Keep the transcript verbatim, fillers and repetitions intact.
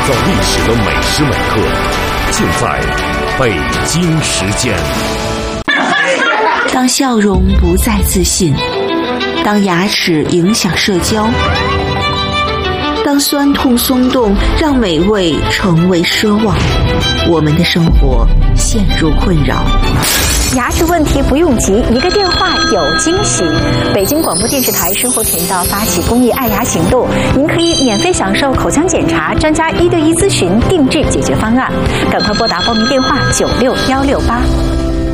造历史的每时每刻，尽在北京时间。 当笑容不再自信，当牙齿影响社交，当酸痛松动让美味成为奢望，我们的生活陷入困扰。 牙齿问题不用急，一个电话有惊喜。北京广播电视台生活频道发起公益爱牙行动，您可以免费享受口腔检查、专家一对一咨询、定制解决方案。赶快拨打报名电话九六幺六八。